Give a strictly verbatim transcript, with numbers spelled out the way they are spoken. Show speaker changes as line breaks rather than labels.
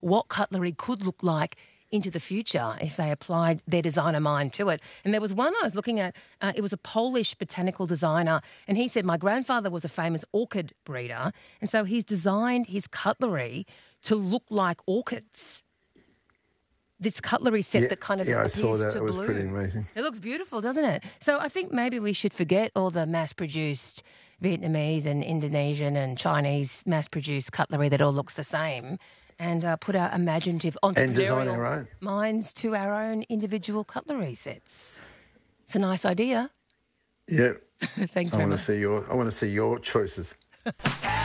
what cutlery could look like into the future if they applied their designer mind to it. And there was one I was looking at, uh, it was a Polish botanical designer, and he said, my grandfather was a famous orchid breeder, and so he's designed his cutlery to look like orchids. This cutlery set
Yeah,
that kind of
yeah, I
appears
saw that.
to
It was
bloom.
pretty amazing.
It looks beautiful, doesn't it? So I think maybe we should forget all the mass-produced Vietnamese and Indonesian and Chinese mass-produced cutlery that all looks the same, and uh, put our imaginative
And design our
entrepreneurial
own.
minds to our own individual cutlery sets. It's a nice idea.
Yeah.
Thanks
I
very
want
much.
to see your I want to see your choices.